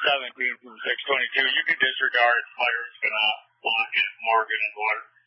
17 from 622. You can disregard. Fire's going to block it. Morgan and water.